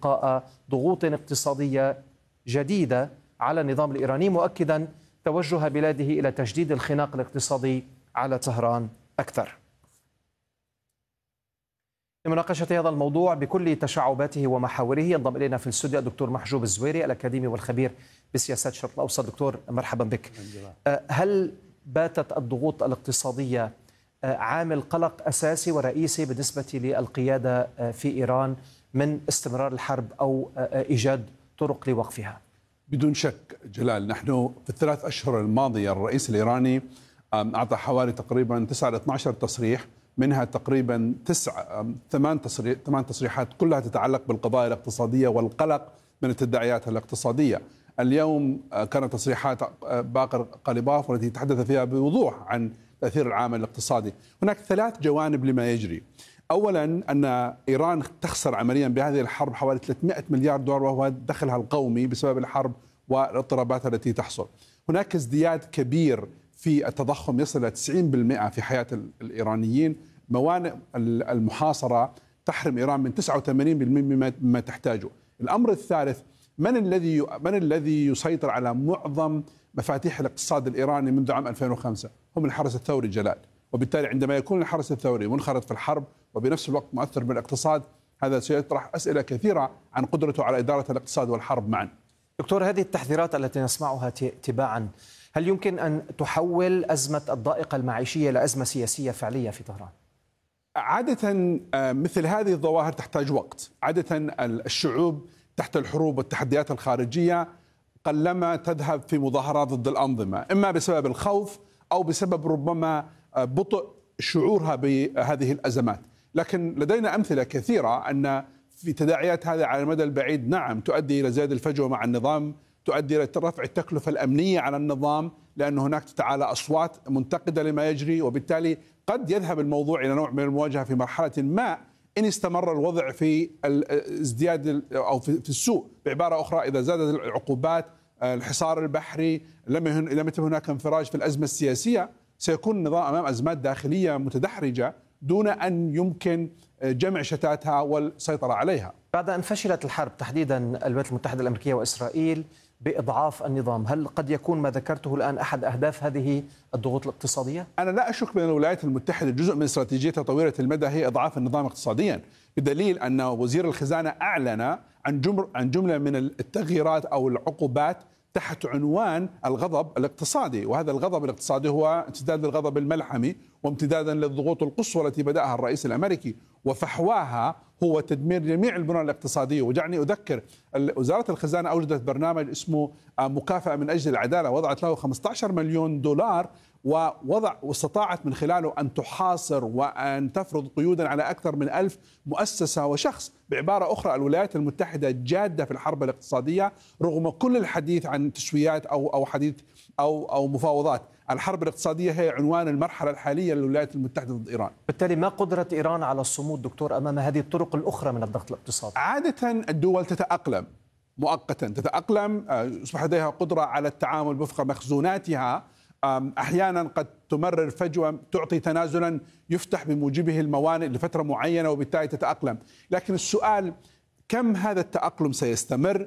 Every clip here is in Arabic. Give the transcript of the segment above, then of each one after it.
إلقاء ضغوط اقتصادية جديدة على النظام الإيراني، مؤكدا توجه بلاده إلى تجديد الخناق الاقتصادي على طهران أكثر. لمناقشة هذا الموضوع بكل تشعباته ومحاوره ينضم إلينا في الاستوديو الدكتور محجوب الزويري الأكاديمي والخبير بسياسات الشرق الأوسط. دكتور مرحبا بك. هل باتت الضغوط الاقتصادية عامل قلق أساسي ورئيسي بالنسبة للقيادة في إيران من استمرار الحرب أو إيجاد طرق لوقفها؟ بدون شك جلال، نحن في الثلاث أشهر الماضية الرئيس الإيراني أعطى حوالي تقريبا 9 إلى 12 تصريح، منها تقريبا 8 تصريحات كلها تتعلق بالقضايا الاقتصادية والقلق من التداعيات الاقتصادية. اليوم كانت تصريحات باقر قاليباف والتي تحدث فيها بوضوح عن تأثير العامل الاقتصادي. هناك 3 جوانب لما يجري. أولا أن إيران تخسر عمليا بهذه الحرب حوالي 300 مليار دولار وهو دخلها القومي بسبب الحرب والاضطرابات التي تحصل. هناك ازدياد كبير في التضخم يصل إلى 90% في حياة الإيرانيين. موانئ المحاصرة تحرم إيران من 89% مما تحتاجه. الأمر الثالث، من الذي يسيطر على معظم مفاتيح الاقتصاد الإيراني منذ عام 2005؟ هم الحرس الثوري جلال. وبالتالي عندما يكون الحرس الثوري منخرط في الحرب وبنفس الوقت مؤثر بالاقتصاد، هذا سيطرح أسئلة كثيرة عن قدرته على إدارة الاقتصاد والحرب معا. دكتور، هذه التحذيرات التي نسمعها تباعا هل يمكن أن تحول أزمة الضائقة المعيشية إلى أزمة سياسية فعلية في طهران؟ عادة مثل هذه الظواهر تحتاج وقت. عادة الشعوب تحت الحروب والتحديات الخارجية قلما تذهب في مظاهرات ضد الأنظمة، إما بسبب الخوف أو بسبب ربما بطء شعورها بهذه الأزمات. لكن لدينا أمثلة كثيرة أن في تداعيات هذا على المدى البعيد نعم تؤدي إلى زيادة الفجوة مع النظام، تؤدي إلى رفع التكلفة الأمنية على النظام، لأن هناك تتعالى أصوات منتقدة لما يجري، وبالتالي قد يذهب الموضوع إلى نوع من المواجهة في مرحلة ما إن استمر الوضع في الازدياد أو في السوء. بعبارة أخرى، إذا زادت العقوبات، الحصار البحري، لم يتم هناك انفراج في الأزمة السياسية، سيكون النظام أمام أزمات داخلية متدحرجة دون أن يمكن جمع شتاتها والسيطرة عليها. بعد أن فشلت الحرب تحديدا الولايات المتحدة الأمريكية وإسرائيل بإضعاف النظام، هل قد يكون ما ذكرته الآن أحد أهداف هذه الضغوط الاقتصادية؟ أنا لا أشك بأن الولايات المتحدة جزء من استراتيجيتها طويلة المدى هي إضعاف النظام اقتصاديا، بدليل أن وزير الخزانة أعلن عن جملة من التغييرات أو العقوبات تحت عنوان الغضب الاقتصادي، وهذا الغضب الاقتصادي هو امتداد للغضب الملحمي وامتدادا للضغوط القصوى التي بدأها الرئيس الأمريكي، وفحواها هو تدمير جميع البنى الاقتصادية. وجعلني أذكر وزارة الخزانة أوجدت برنامج اسمه مكافأة من أجل العدالة، وضعت له 15 مليون دولار واستطاعت من خلاله أن تحاصر وأن تفرض قيودا على أكثر من 1000 مؤسسة وشخص. بعبارة أخرى، الولايات المتحدة جادة في الحرب الاقتصادية رغم كل الحديث عن تسويات أو حديث أو مفاوضات. الحرب الاقتصادية هي عنوان المرحلة الحالية للولايات المتحدة ضد إيران. بالتالي ما قدرة إيران على الصمود دكتور أمام هذه الطرق الأخرى من الضغط الاقتصادي؟ عادة الدول تتأقلم مؤقتا، تتأقلم، يصبح لديها قدرة على التعامل وفق مخزوناتها. أحيانا قد تمرر فجوة تعطي تنازلا يفتح بموجبه الموانئ لفترة معينة وبالتالي تتأقلم. لكن السؤال، كم هذا التأقلم سيستمر؟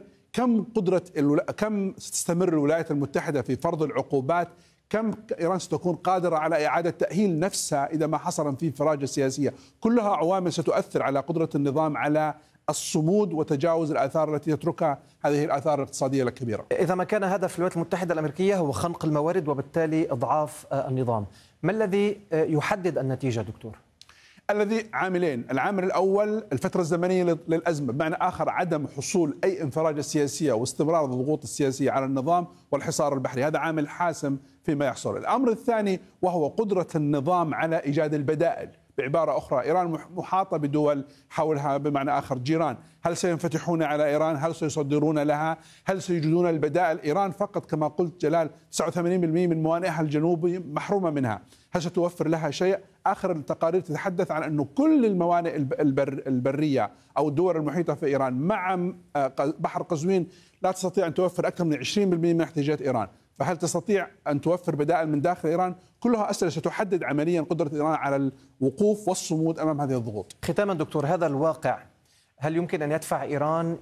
كم ستستمر الولايات المتحدة في فرض العقوبات؟ كم إيران ستكون قادرة على إعادة تأهيل نفسها إذا ما حصل في انفراجة سياسية؟ كلها عوامل ستؤثر على قدرة النظام على الصمود وتجاوز الآثار التي تتركها هذه الآثار الاقتصادية الكبيرة. إذا ما كان هدف الولايات المتحدة الأمريكية هو خنق الموارد وبالتالي إضعاف النظام، ما الذي يحدد النتيجة دكتور؟ الذي عاملين، العامل الأول الفترة الزمنية للأزمة، بمعنى آخر عدم حصول أي انفراجة سياسية واستمرار الضغوط السياسية على النظام والحصار البحري، هذا عامل حاسم فيما يحصل. الأمر الثاني وهو قدرة النظام على إيجاد البدائل. بعبارة أخرى، إيران محاطة بدول حولها، بمعنى آخر جيران، هل سينفتحون على إيران؟ هل سيصدرون لها؟ هل سيجدون البدائل؟ إيران فقط كما قلت جلال 89% من موانئها الجنوبية محرومة منها، هل ستوفر لها شيء؟ آخر التقارير تتحدث عن أنه كل الموانئ البرية أو الدول المحيطة في إيران مع بحر قزوين لا تستطيع أن توفر أكثر من 20% من احتياجات إيران، فهل تستطيع أن توفر بدائل من داخل إيران؟ كلها أسئلة ستحدد عمليا قدرة إيران على الوقوف والصمود أمام هذه الضغوط. ختاما دكتور، هذا الواقع هل يمكن أن يدفع إيران